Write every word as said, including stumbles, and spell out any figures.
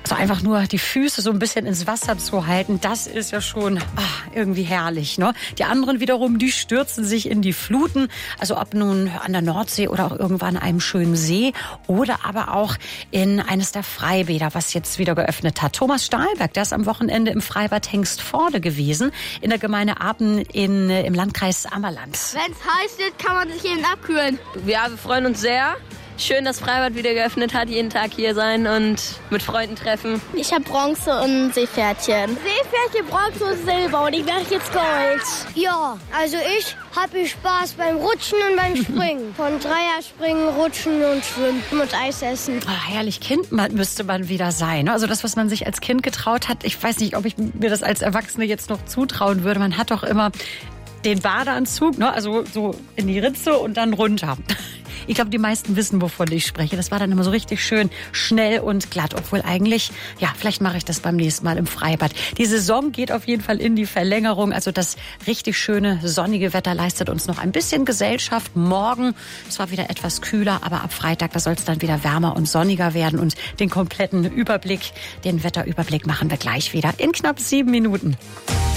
Also einfach nur die Füße so ein bisschen ins Wasser zu halten, das ist ja schon ach, irgendwie herrlich. Ne? Die anderen wiederum, die stürzen sich in die Fluten. Also ob nun an der Nordsee oder auch irgendwann an einem schönen See oder aber auch in eines der Freibäder, was jetzt wieder geöffnet hat. Thomas Stahlberg, der ist am Wochenende im Freibad Hengstforde gewesen, in der Gemeinde Apen in, im Landkreis Ammerland. Wenn es heiß wird, kann man sich eben abkühlen. Ja, wir freuen uns sehr. Schön, dass Freibad wieder geöffnet hat, jeden Tag hier sein und mit Freunden treffen. Ich habe Bronze und Seepferdchen. Seepferdchen, Bronze und Silber und ich mache jetzt Gold. Ja, also ich habe Spaß beim Rutschen und beim Springen. Von Dreierspringen, Rutschen und Schwimmen und Eis essen. Oh, herrlich, Kind müsste man wieder sein. Also das, was man sich als Kind getraut hat, ich weiß nicht, ob ich mir das als Erwachsene jetzt noch zutrauen würde. Man hat doch immer den Badeanzug, ne? Also so in die Ritze und dann runter. Ich glaube, die meisten wissen, wovon ich spreche. Das war dann immer so richtig schön schnell und glatt. Obwohl eigentlich, ja, vielleicht mache ich das beim nächsten Mal im Freibad. Die Saison geht auf jeden Fall in die Verlängerung. Also das richtig schöne sonnige Wetter leistet uns noch ein bisschen Gesellschaft. Morgen zwar wieder etwas kühler, aber ab Freitag, da soll es dann wieder wärmer und sonniger werden. Und den kompletten Überblick, den Wetterüberblick machen wir gleich wieder in knapp sieben Minuten.